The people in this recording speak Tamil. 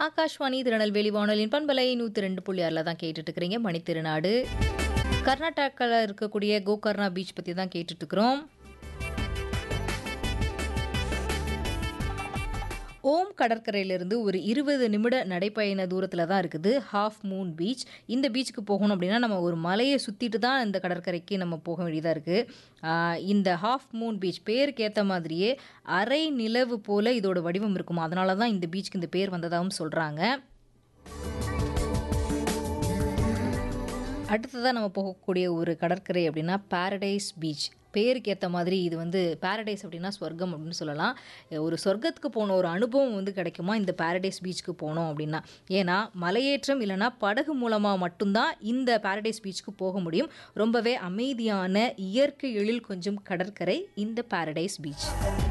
ஆகாஷ்வாணி திருநெல்வேலி வானொலியின் பண்பலை 102.6 தான் கேட்டுட்டு இருக்கிறீங்க. மணித்திருநாடு கர்நாடகாவில் இருக்கக்கூடிய கோகர்ணா பீச் பற்றி தான் கேட்டுட்டு இருக்கிறோம். ஓம் கடற்கரையிலிருந்து ஒரு 20 நிமிட நடைப்பயண தூரத்தில் தான் இருக்குது ஹாஃப் மூன் பீச். இந்த பீச்சுக்கு போகணும் அப்படின்னா நம்ம ஒரு மலையை சுற்றிட்டு தான் இந்த கடற்கரைக்கு நம்ம போக வேண்டியதாக இருக்குது. இந்த ஹாஃப் மூன் பீச் பேருக்கு ஏற்ற மாதிரியே அரை நிலவு போல் இதோட வடிவம் இருக்குமா, அதனால தான் இந்த பீச்சுக்கு இந்த பேர் வந்ததாகவும் சொல்கிறாங்க. அடுத்ததாக நம்ம போகக்கூடிய ஒரு கடற்கரை அப்படின்னா பாரடைஸ் பீச். பேருக்கு ஏற்ற மாதிரி இது வந்து பாரடைஸ் அப்படின்னா சொர்க்கம் அப்படின்னு சொல்லலாம். ஒரு சொர்க்கத்துக்கு போன ஒரு அனுபவம் வந்து கிடைக்குமா இந்த பாரடைஸ் பீச்சுக்கு போனோம் அப்படின்னா. ஏன்னா மலையேற்றம் இல்லைனா படகு மூலமாக மட்டும்தான் இந்த பாரடைஸ் பீச்சுக்கு போக முடியும். ரொம்பவே அமைதியான இயற்கை எழில் கொஞ்சம் கடற்கரை இந்த பாரடைஸ் பீச்.